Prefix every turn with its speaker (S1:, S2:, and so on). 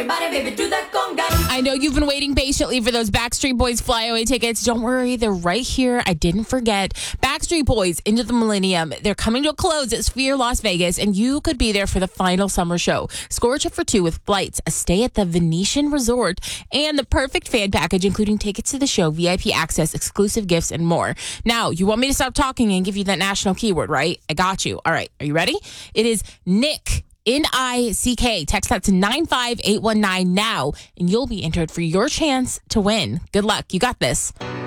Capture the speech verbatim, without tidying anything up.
S1: Everybody, baby, do that conga.
S2: I know you've been waiting patiently for those Backstreet Boys flyaway tickets. Don't worry, they're right here. I didn't forget. Backstreet Boys Into the Millennium. They're coming to a close at Sphere Las Vegas, and you could be there for the final summer show. Score a trip for two with flights, a stay at the Venetian Resort, and the perfect fan package, including tickets to the show, V I P access, exclusive gifts, and more. Now, you want me to stop talking and give you that national keyword, right? I got you. All right, are you ready? It is Nick. N I C K. Text that to nine five eight one nine now, and you'll be entered for your chance to win. Good luck. You got this.